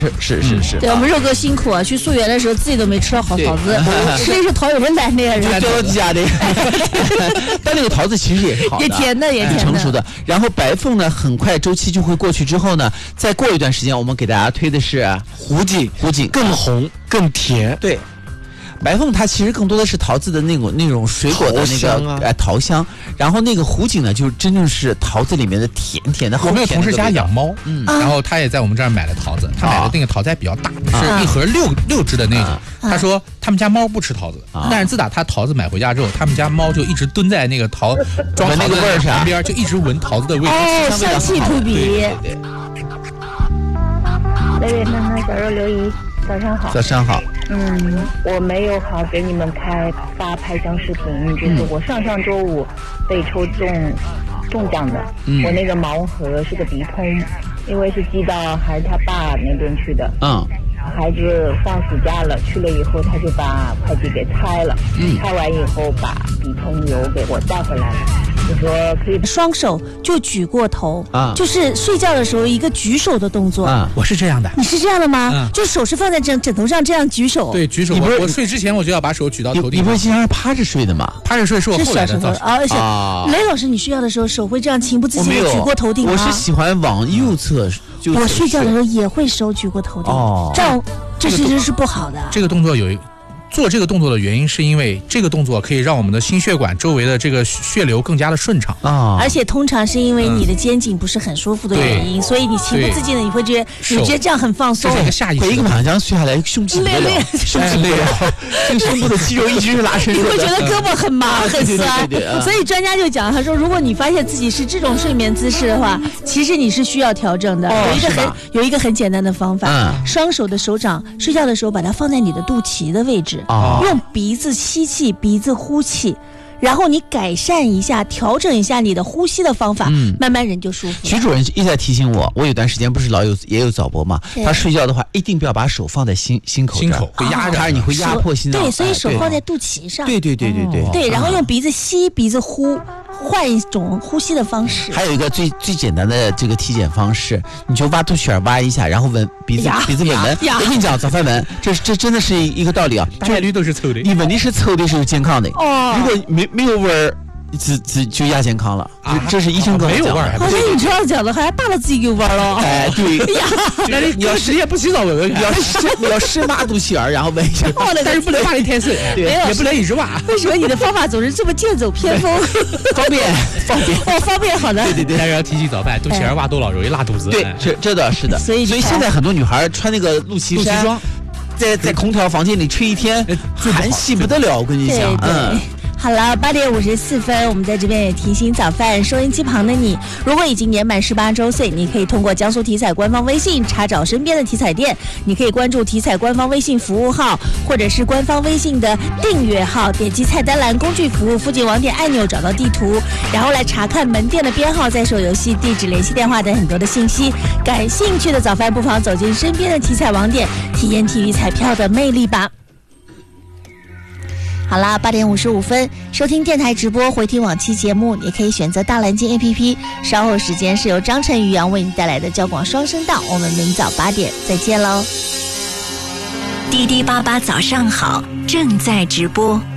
是。 对，我们肉哥辛苦啊，去溯源的时候自己都没吃到好桃子，吃的是桃有人来的呀， 掉到地下的。但那个桃子其实也是好的， 也甜的， 成熟的。然后白凤呢，很快周期就会过去之后呢，再过一段时间，我们给大家推的是湖锦，更红更甜。 对。白凤它其实更多的是桃子的那种水果的那个桃香，然后那个湖锦呢，就真正是桃子里面的甜甜的。 我们有同事家养猫，然后他也在我们这儿买了桃子，他买的那个桃子还比较大，是一盒六只的那种。他说他们家猫不吃桃子，但是自打他桃子买回家之后，他们家猫就一直蹲在那个装桃子的旁边，就一直闻桃子的味道， 香气扑鼻。 雷伟娜娜、小肉刘姨，早上好。 早上好。 我没有好给你们发拍箱视频，就是我上周五被抽中奖的，我那个盲盒是个鼻通，因为是寄到孩子他爸那边去的。孩子放暑假了，去了以后他就把快递给拆了，拆完以后把鼻通油给我带回来了。就说可以双手就举过头就是睡觉的时候一个举手的动作我是这样的。 你是这样的吗？就手是放在枕头上这样举手？ 对，举手。我睡之前我就要把手举到头顶。 你不是经常趴着睡的吗？ 趴着睡是我后来的造型。 雷老师，你睡觉的时候手会这样情不自禁的举过头顶吗？ 我是喜欢往右侧。 我睡觉的时候也会手举过头顶，这其实是不好的。 这个动作做这个动作的原因是因为这个动作可以让我们的心血管周围的这个血流更加的顺畅而且通常是因为你的肩颈不是很舒服的原因，所以你情不自禁的你会觉得这样很放松。 这是一个下意识的。 一个晚上睡下来，胸肌累了，这个胸部的肌肉一直是拉伸， 你会觉得胳膊很麻很酸。所以专家就讲，他说，如果你发现自己是这种睡眠姿势的话，其实你是需要调整的。有一个很简单的方法，双手的手掌睡觉的时候把它放在你的肚脐的位置。用鼻子吸气，鼻子呼气，然后你改善一下，调整一下你的呼吸的方法，慢慢人就舒服了。 徐主任一直在提醒我有段时间不是也有早搏嘛，他睡觉的话一定不要把手放在心口会压着， 你会压迫心脏。 对，所以手放在肚脐上。 对， 然后用鼻子吸，鼻子呼，换一种呼吸的方式。 还有一个最简单的这个体检方式，你就挖肚脐眼挖一下，然后闻鼻子闻。我跟你讲，早饭闻，这真的是一个道理啊， 概率都是臭的。 你闻的是臭的，是健康的。如果没有味儿，就亚健康了。这是医生跟我讲的。 好像你这样讲的，还扒了自己给味儿了。 对。那你要实验不洗澡闻闻，你要深挖肚脐眼，然后闻一下。 但是不能挖的太深，也不能一直挖。 为什么你的方法总是这么剑走偏锋？ 方便。 方便好的。 对。 但是要提醒早饭，肚脐眼挖多了容易拉肚子。 对，这倒是的。所以现在很多女孩穿那个露脐衫，在空调房间里吹一天，寒气不得了。我跟你讲， 好了，8点54分，我们在这边也提醒早饭收音机旁的你，如果已经年满18周岁，你可以通过江苏体彩官方微信查找身边的体彩店，你可以关注体彩官方微信服务号，或者是官方微信的订阅号，点击菜单栏工具服务附近网点按钮，找到地图，然后来查看门店的编号、在手游戏、地址、联系电话等很多的信息。感兴趣的早饭不妨走进身边的体彩网点，体验体育彩票的魅力吧。好啦，8点55分，收听电台直播，回听往期节目，也可以选择大蓝鲸 APP。稍后时间是由张晨、于洋为你带来的交广双声道，我们明早8点再见喽。 滴滴88早上好，正在直播。